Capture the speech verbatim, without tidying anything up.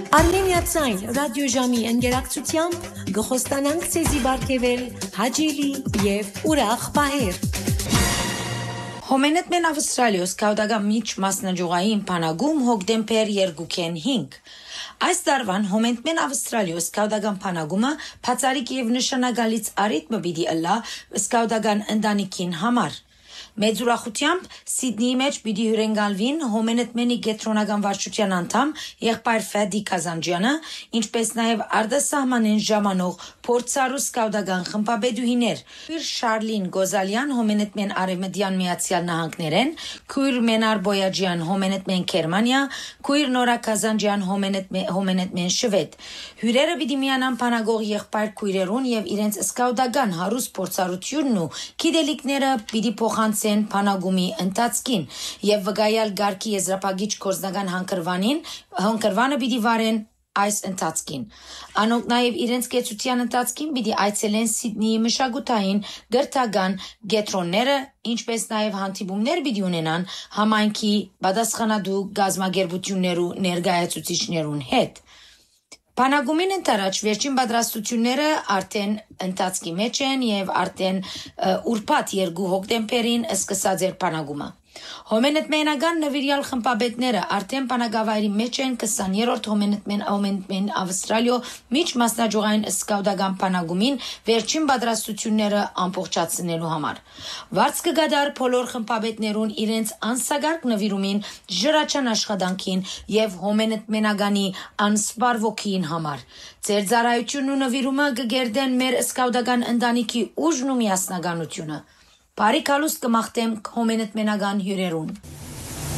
Armeniացայն ռադիոժամի ընկերակցությամբ գխոստանանք ցեզի բարգեվել հաճելի եւ ուրախ պահեր։ Հոմենետ մեն Ավստրալիոս կաուդագա միչ մասնաճյուղային փանագում հոկտեմբեր երկուքեն հինգ։ Այս տարվան հոմենետ մեն Ավստրալիոս կաուդագան փանագումը բացառիկ եւ նշանակալից առիթ պիտի ըլլա սկաուդագան ընտանիքին համար։ Մեծ ուրախությամբ Սիդնեի մեջ պիտի հյուրընկալվին հոմենետ մենի գետրոնական վարչության անդամ եղբայր Ֆեդի Կազանջյանը, ինչպես նաև արտասահմանեն ժամանող փորձառու սկաուդական խմբաբեդուհիներ, քույր Շարլին Գոզալյան հոմենետ մեն Արևմտյան Միացյալ Նահանգներեն, քույր Մենար Բոյաջյան հոմենետ մեն Գերմանիա, քույր Նորա Կազանջյան հոմենետ հոմենետ մեն Շվեդ։ Հյուրերը պիտի միանան փանագող եղբայր քույրերուն եւ իրենց սկաուդական հարուստ փորձառությունն ու գիտելիքները պիտի փոխանցեն փանագումի ընթացքին եւ վկայալ գարկի եզրափակիչ գործնական հանգրվանին հանգրվանը պիտի վարեն այս ընթացքին։ Անոնք նաև իրենց կեցության ընթացքին պիտի այցելեն Սիդնեի մշակութային գրթական կենտրոնները, ինչպես նաև հանդիպումներ պիտի ունենան համայնքի պատասխանատու գազམ་ագերբություններու ներկայացուցիչներուն հետ։ Փանագումին ընթരാճ վերջին պատրաստությունները արդեն ընթացքի մեջ են եւ արդեն ուրբաթ երկու հոկտեմբերին սկսած էր փանագումը։ Հոմենետ մենական նվիրյալ խմբաբեդները արդեն փանագավայրի մեջ են քսաներորդ հոմենետ մեն հոմենետ մեն Ավստրալիո միչ մասնաճյուղային սկաուդական փանագումին վերջին պատրաստությունները ամբողջացնելու համար։ Վարձ կգադար բոլոր խմբաբեդներուն իրենց անսագարկ նվիրումին ժրաչան աշխատանքին եւ հոմենետ մենագանի անսպար ոգին համար։ Ձեր ծառայությունն ու նվիրումը կգերդեն մեր սկաուդական ընտանիքի ուժն ու միասնականությունը։ Բարի կալուստ կմաղթեմ հոմենետ մենական հյուրերուն։